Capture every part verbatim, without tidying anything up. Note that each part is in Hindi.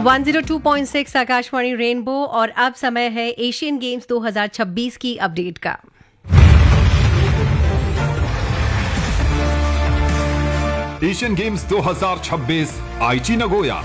One zero two point six Akashvani rainbow और अब समय है एशियन गेम्स दो हज़ार छब्बीस की अपडेट का। एशियन गेम्स दो हज़ार छब्बीस आईची Nagoya.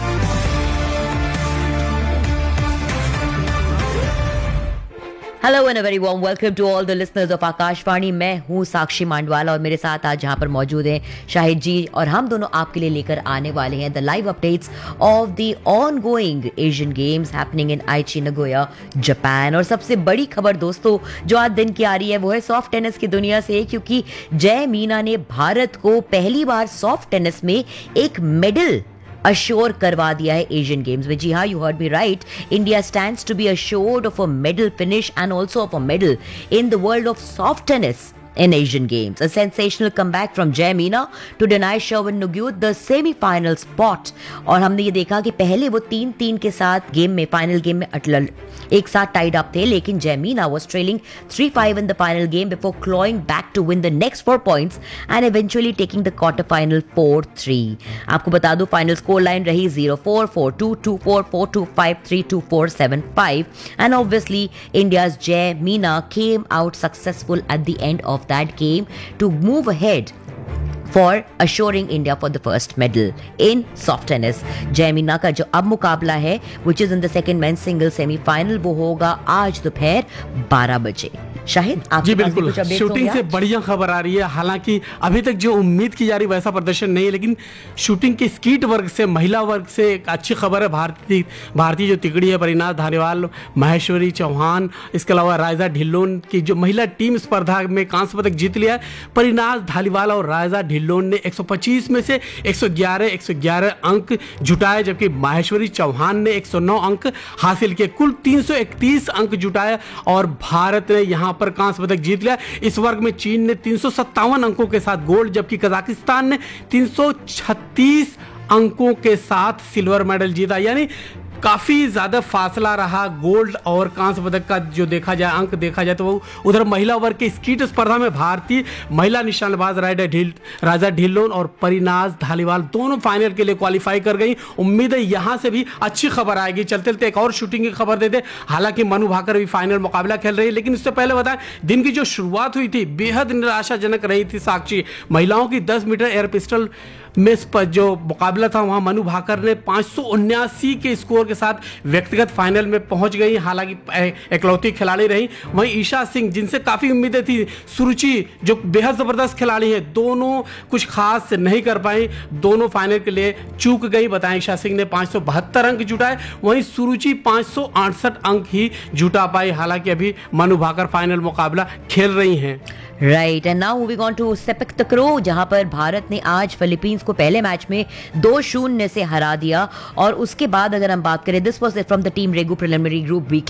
Hello and a very warm welcome to all the listeners of Akashvani. मैं हूं साक्षी मांडवाला और मेरे साथ आज यहाँ पर मौजूद हैं शाहिद जी, और हम दोनों आपके लिए लेकर आने वाले हैं the live updates of the on going Asian games happening in आईची नगोया, जापान। और सबसे बड़ी खबर दोस्तों जो आज दिन की आ रही है वो है सॉफ्ट टेनिस की दुनिया से, क्योंकि जय मीना ने भारत को पहली बार सॉफ्ट टेनिस में एक मेडल अश्योर करवा दिया है एशियन गेम्स में। जी हाँ, you heard me right. India stands to be assured of a medal finish and also of a medal in the world of soft tennis in Asian Games. A sensational comeback from Jay Meena to deny Sherwin Nugut the semi-final spot. और हमने ये देखा कि पहले वो तीन तीन के साथ गेम में फाइनल गेम में अटल एक साथ टाइड अप थे, लेकिन Jay Meena was trailing three five in the final game before clawing back to win the next four points and eventually taking the quarter final four three. आपको बता दूं फाइनल स्कोर लाइन रही zero four, four two, two four, four two, five three, two four, seven five, and obviously India's Jay Meena came out successful at the end of that game to move ahead for assuring India for the first medal in soft tennis. जय मीना का जो अब मुकाबला है which is in the second men's single semi-final वो होगा आज दोपहर बारह बजे। शाहिद आप जी बिल्कुल, शूटिंग से बढ़िया खबर आ रही है। हालांकि अभी तक जो उम्मीद की जा रही वैसा प्रदर्शन नहीं है, लेकिन शूटिंग के स्कीट वर्ग से, महिला वर्ग से एक अच्छी खबर है। भारतीय भारतीय जो तिकड़ी है, परिनाज धालीवाल, महेश्वरी चौहान, इसके अलावा रायजा ढिल्लोन की जो महिला टीम स्पर्धा में कांस्य पदक जीत लिया है। परिनाज धालीवाल और रायजा ढिल्लोन ने एक सौ पच्चीस में से एक सौ ग्यारह एक सौ ग्यारह अंक जुटाए, जबकि महेश्वरी चौहान ने एक सौ नौ अंक हासिल किए। कुल तीन सौ इकतीस अंक जुटाए और भारत ने यहाँ पर कांस्य पदक जीत लिया। इस वर्ग में चीन ने तीन सौ सत्तावन अंकों के साथ गोल्ड, जबकि कजाकिस्तान ने तीन सौ छत्तीस अंकों के साथ सिल्वर मेडल जीता। यानी काफ़ी ज़्यादा फासला रहा गोल्ड और कांस्य पदक का। जो देखा जाए अंक देखा जाए तो वो उधर महिला वर्ग के स्कीट स्पर्धा में भारतीय महिला निशानेबाज रायडा ढिल राजा ढिल्लोन और परिनाज धालीवाल दोनों फाइनल के लिए क्वालिफाई कर गई। उम्मीद है यहाँ से भी अच्छी खबर आएगी। चलते चलते एक और शूटिंग की खबर दे दे। हालांकि मनु भाकर भी फाइनल मुकाबला खेल रही है, लेकिन इससे पहले बताएं दिन की जो शुरुआत हुई थी बेहद निराशाजनक रही थी साक्षी। महिलाओं की दस मीटर एयर पिस्टल में जो मुकाबला था वहां मनु भाकर ने पाँच सौ उन्यासी के स्कोर के साथ व्यक्तिगत फाइनल में पहुंच गई। हालांकि इकलौती खिलाड़ी रही। वहीं ईशा सिंह, जिनसे काफ़ी उम्मीदें थी, सुरुचि जो बेहद ज़बरदस्त खिलाड़ी है, दोनों कुछ खास नहीं कर पाई, दोनों फाइनल के लिए चूक गई। बताएं ईशा सिंह ने पाँच सौ बहत्तर अंक जुटाए, वहीं सुरुचि पाँच सौ अड़सठ अंक ही जुटा पाई। हालांकि अभी मनु भाकर फाइनल मुकाबला खेल रही हैं। Right, and now moving on to sepak तकरो, जहां पर भारत ने आज फिलीपींस को पहले मैच में दो शून्य से हरा दिया। और उसके बाद अगर हम बात करें, this was from the team रेगू preliminary group B